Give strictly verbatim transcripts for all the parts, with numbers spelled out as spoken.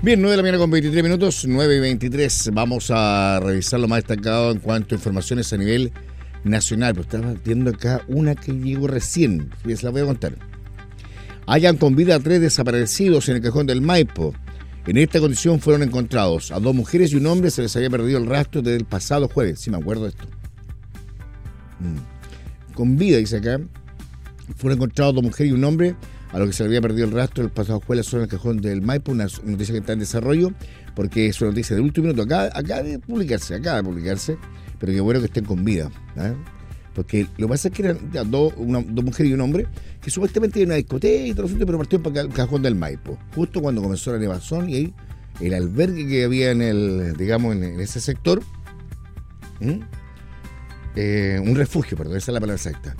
Bien, nueve de la mañana con veintitrés minutos, nueve y veintitrés. Vamos a revisar lo más destacado en cuanto a informaciones a nivel nacional. Pero estaba viendo acá una que llegó recién, se la voy a contar. Hayan con vida a tres desaparecidos en el cajón del Maipo. En esta condición fueron encontrados a dos mujeres y un hombre. Se les había perdido el rastro desde el pasado jueves. Sí, me acuerdo de esto. Mm. Con vida, dice acá, fueron encontrados dos mujeres y un hombre a lo que se le había perdido el rastro el pasado jueves en el cajón del Maipo. Una noticia que está en desarrollo, porque es una noticia de último minuto. Acá, acá de publicarse, acá de publicarse, pero qué bueno que estén con vida, ¿eh? Porque lo que pasa es que eran ya, dos, una, dos mujeres y un hombre que supuestamente iban a una discoteca y todo eso, pero partieron para el cajón del Maipo, justo cuando comenzó la nevazón, y ahí el albergue que había en el, digamos, en, en ese sector, ¿Mm? eh, un refugio, perdón, esa es la palabra exacta.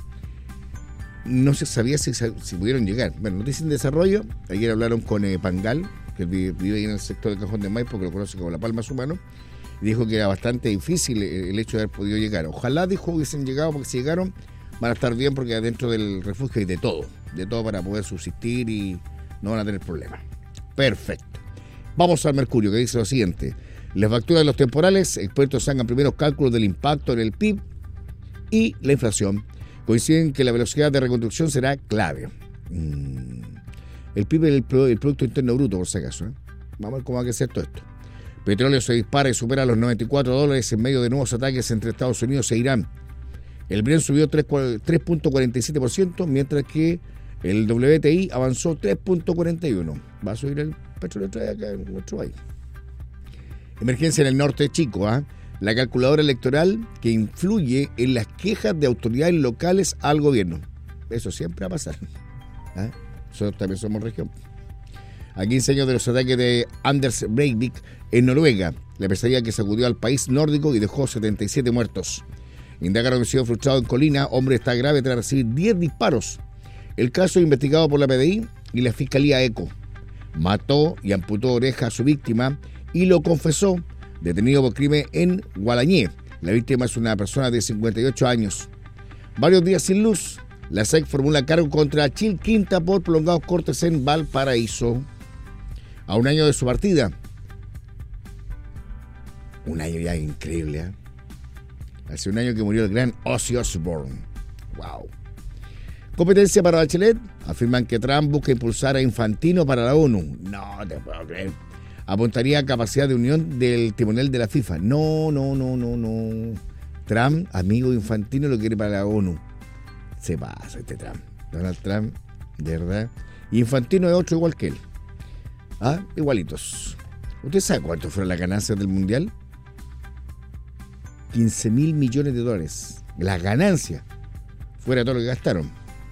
No se sabía si, si pudieron llegar. Bueno, noticia en desarrollo. Ayer hablaron con eh, Pangal, que vive, vive ahí en el sector del cajón del Maipo, que lo conoce como La Palma su mano, y dijo que era bastante difícil el hecho de haber podido llegar. Ojalá, dijo, hubiesen llegado, porque si llegaron van a estar bien, porque adentro del refugio hay de todo, de todo para poder subsistir y no van a tener problemas. Perfecto. Vamos al Mercurio, que dice lo siguiente. Las facturas de los temporales, expertos sacan primeros cálculos del impacto en el P I B y la inflación. Coinciden que la velocidad de reconstrucción será clave. Mm. El P I B es el, el Producto Interno Bruto, por si acaso, ¿eh? Vamos a ver cómo va a ser todo esto. Petróleo se dispara y supera los noventa y cuatro dólares en medio de nuevos ataques entre Estados Unidos e Irán. El Brent subió tres punto cuarenta y siete por ciento, mientras que el W T I avanzó tres punto cuarenta y uno por ciento. Va a subir el petróleo otra vez acá en nuestro país. Emergencia en el norte de Chico, ¿ah? ¿eh? La calculadora electoral que influye en las quejas de autoridades locales al gobierno. Eso siempre va a pasar. ¿Ah? Nosotros también somos región. A quince años de los ataques de Anders Breivik en Noruega, la pesadilla que sacudió al país nórdico y dejó setenta y siete muertos. Indagaron homicidio frustrado en Colina, hombre está grave tras recibir diez disparos. El caso es investigado por la P D I y la Fiscalía ECO. Mató y amputó oreja a su víctima y lo confesó, detenido por crimen en Gualañé. La víctima es una persona de cincuenta y ocho años. Varios días sin luz, la S E C formula cargo contra Chil Quinta por prolongados cortes en Valparaíso. A un año de su partida. Un año ya increíble, ¿eh? Hace un año que murió el gran Ozzy Osbourne. Wow. Competencia para Bachelet. Afirman que Trump busca impulsar a Infantino para la ONU. No te puedo creer. Apuntaría a capacidad de unión del timonel de la FIFA. No, no, no, no, no. Trump, amigo de Infantino, lo quiere para la ONU. Se pasa este Trump. Donald Trump, de verdad. Y Infantino es otro igual que él. Ah, igualitos. ¿Usted sabe cuánto fueron las ganancias del Mundial? quince mil millones de dólares. Las ganancias. Fuera de todo lo que gastaron.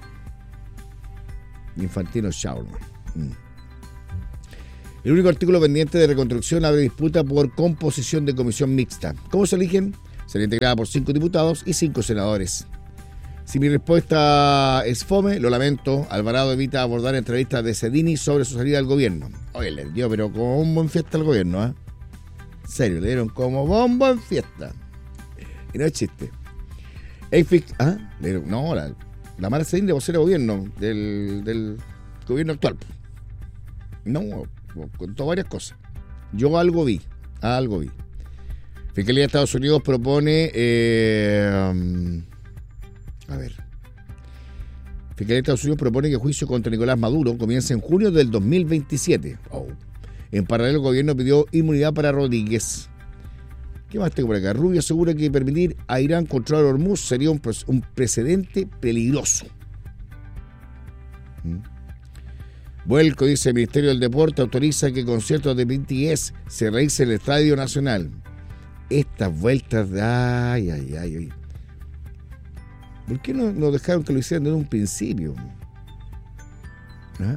Infantino Shaurman. Mm. El único artículo pendiente de reconstrucción abre disputa por composición de comisión mixta. ¿Cómo se eligen? Será integrada por cinco diputados y cinco senadores. Si mi respuesta es fome, lo lamento. Alvarado evita abordar entrevistas de Cedini sobre su salida al gobierno. Oye, le dio, pero como bombo en fiesta al gobierno, ¿eh? En serio, le dieron como bombo en fiesta. Y no es chiste. Eific, ¿ah? Le dieron, no, la, la Mara Cedini de vocera de gobierno del, del gobierno actual. No, contó varias cosas. Yo algo vi, algo vi. Fiscalía de Estados Unidos propone... Eh, um, a ver. Fiscalía de Estados Unidos propone que el juicio contra Nicolás Maduro comience en junio del dos mil veintisiete. Oh. En paralelo, el gobierno pidió inmunidad para Rodríguez. ¿Qué más tengo por acá? Rubio asegura que permitir a Irán controlar Hormuz sería un, un precedente peligroso. ¿Mm? Vuelco, dice el Ministerio del Deporte, autoriza que conciertos de B T S se realicen en el Estadio Nacional. Estas vueltas de... Ay, ay, ay, ay. ¿Por qué no, no dejaron que lo hicieran desde un principio? ¿Ah?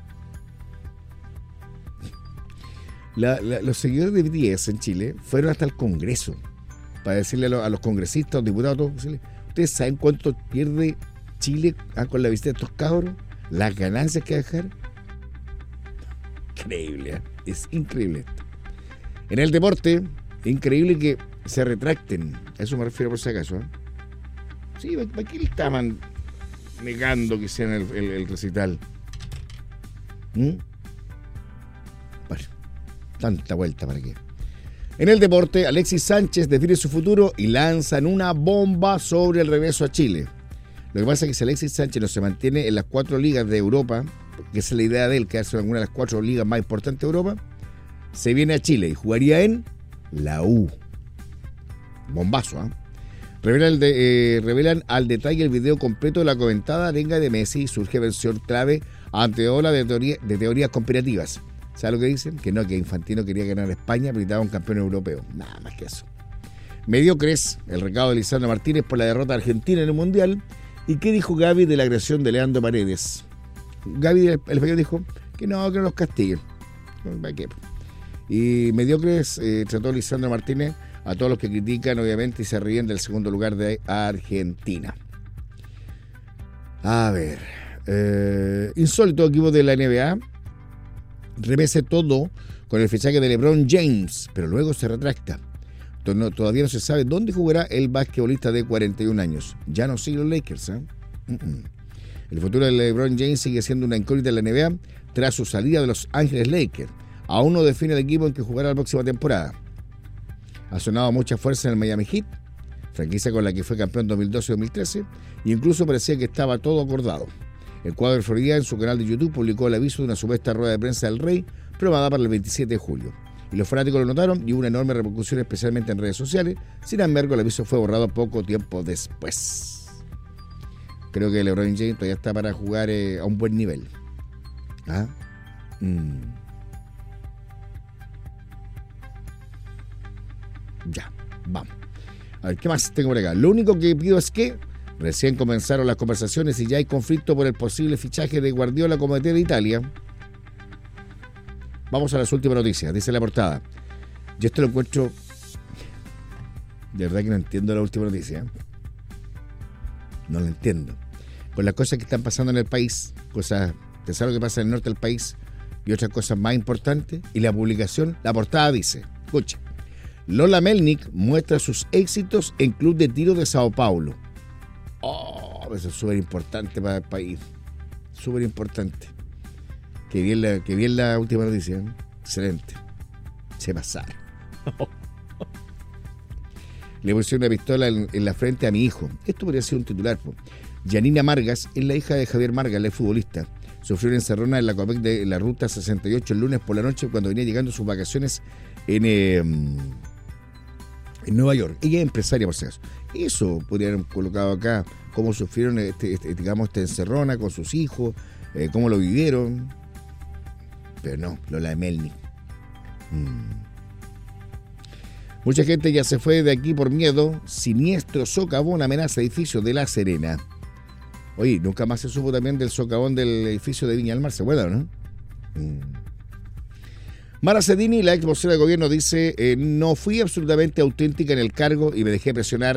La, la, los seguidores de B T S en Chile fueron hasta el Congreso para decirle a, lo, a los congresistas, a los diputados, decirle, ¿ustedes saben cuánto pierde Chile ah, con la visita de estos cabros? Las ganancias que va a dejar. Increíble, ¿eh? Es increíble esto. En el deporte, increíble que se retracten. A eso me refiero por si acaso, ¿eh? Sí, ¿para qué le estaban negando que hicieran el, el, el recital? ¿Mm? Bueno, Tanta vuelta, ¿para qué? En el deporte, Alexis Sánchez define su futuro y lanzan una bomba sobre el regreso a Chile. Lo que pasa es que si Alexis Sánchez no se mantiene en las cuatro ligas de Europa, que esa es la idea de él, quedarse en alguna de las cuatro ligas más importantes de Europa, se viene a Chile y jugaría en la U. Bombazo, ¿eh? Revelan, de, eh, revelan al detalle el video completo de la comentada arenga de Messi y surge versión clave ante ola de, teoría, de teorías conspirativas. ¿Sabes lo que dicen? Que no, que Infantino quería ganar a España, pero necesitaba un campeón europeo. Nada más que eso. Mediocres, el recado de Lisandro Martínez por la derrota argentina en el Mundial. ¿Y qué dijo Gaby de la agresión de Leandro Paredes? Gaby, el, el español, dijo que no, que no los castiguen. Y mediocres, eh, trató Lisandro Martínez a todos los que critican, obviamente, y se ríen del segundo lugar de Argentina. A ver, eh, insólito equipo de la N B A, remece todo con el fichaje de LeBron James, pero luego se retracta. Todavía no se sabe dónde jugará el basquetbolista de cuarenta y un años. Ya no sigue los Lakers, ¿eh? Uh-uh. El futuro de LeBron James sigue siendo una incógnita de la N B A tras su salida de Los Ángeles Lakers. Aún no define el equipo en que jugará la próxima temporada. Ha sonado mucha fuerza en el Miami Heat, franquicia con la que fue campeón dos mil doce y dos mil trece, e incluso parecía que estaba todo acordado. El cuadro de Florida en su canal de YouTube publicó el aviso de una supuesta rueda de prensa del Rey programada para el veintisiete de julio. Y los fanáticos lo notaron y hubo una enorme repercusión, especialmente en redes sociales. Sin embargo, el aviso fue borrado poco tiempo después. Creo que LeBron James todavía está para jugar eh, a un buen nivel. ¿Ah? Mm. Ya, vamos. A ver, ¿qué más tengo por acá? Lo único que pido es que recién comenzaron las conversaciones y ya hay conflicto por el posible fichaje de Guardiola como D T de Italia. Vamos a las últimas noticias, dice la portada. Yo esto lo encuentro... De verdad que no entiendo la última noticia. No lo entiendo. Con las cosas que están pasando en el país, cosas, pensar lo que pasa en el norte del país y otras cosas más importantes, y la publicación, la portada dice, escucha, Lola Melnik muestra sus éxitos en Club de Tiro de Sao Paulo. Oh, eso es súper importante para el país. Súper importante. Qué bien, la, qué bien la última noticia. ¿eh? Excelente. Se pasaron. Le pusieron una pistola en, en la frente a mi hijo. Esto podría ser un titular. Po. Yanina Margas es la hija de Javier Margas, el futbolista. Sufrió una encerrona en la Copec de la ruta sesenta y ocho el lunes por la noche cuando venía llegando a sus vacaciones en, eh, en Nueva York. Ella es empresaria, por si acaso. Eso podrían haber colocado acá, cómo sufrieron este, este, digamos, esta encerrona con sus hijos, eh, cómo lo vivieron. Pero no, Lola Melnik. Hmm. Mucha gente ya se fue de aquí por miedo. Siniestro socavón amenaza edificio de La Serena. Oye, nunca más se supo también del socavón del edificio de Viña del Mar, ¿se acuerdan, no? Hmm. Mara Cedini, la ex vocera de gobierno, dice, eh, no fui absolutamente auténtica en el cargo y me dejé presionar